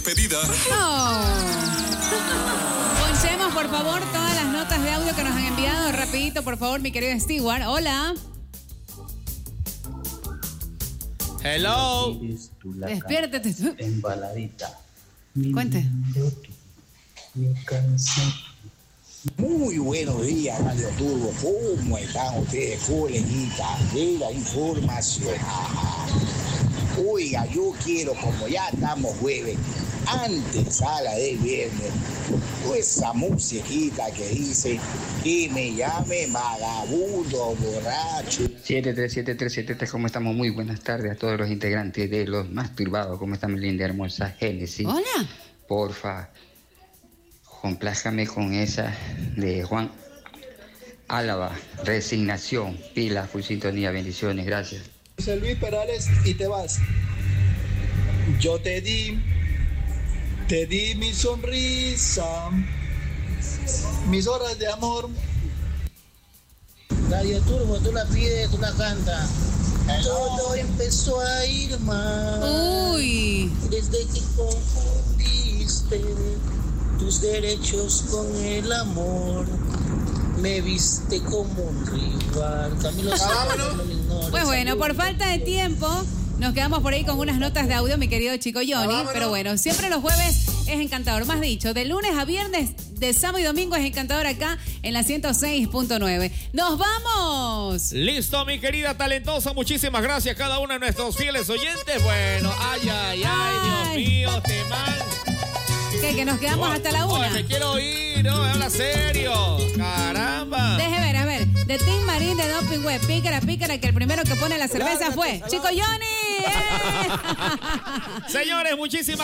Pedida. Oh. Ponchemos, por favor, todas las notas de audio que nos han enviado. Rapidito, por favor, mi querido Stewart. Hola. Hello. Despiértate tú. Embaladita. Cuente. Muy buenos días, Radio Turbo. ¿Cómo están ustedes, coleguitas de la información? Oiga, yo quiero, como ya estamos jueves, antes a la del viernes, esa musiquita que dice que me llame vagabundo, borracho. 73737, ¿cómo estamos? Muy buenas tardes a todos los integrantes de Los Masturbados. ¿Cómo está mi linda, hermosa Génesis? Hola. Porfa, complájame con esa de Juan Álava, Resignación, pila, full sintonía, bendiciones, gracias. José Luis Perales y te vas. Yo te di mi sonrisa, mis horas de amor. Radio Turbo, tú la pides, tú la cantas. Todo empezó a ir mal. Uy. Desde que confundiste tus derechos con el amor. Me viste como un rival. Camilo, Pues bueno, por falta de tiempo, nos quedamos por ahí con unas notas de audio, mi querido chico Johnny. Pero bueno, siempre los jueves es encantador. Más dicho, de lunes a viernes, de sábado y domingo es encantador acá en la 106.9. ¡Nos vamos! Listo, mi querida talentosa. Muchísimas gracias a cada uno de nuestros fieles oyentes. Bueno, ay, Dios mío, te man. ¿Qué? Que nos quedamos hasta la 1. Te quiero oír, no, habla serio. Caramba. Deje ver, a ver. De Team Marín de Doping Web. Pícara, que el primero que pone la cerveza fue Chico Johnny. Señores, muchísimas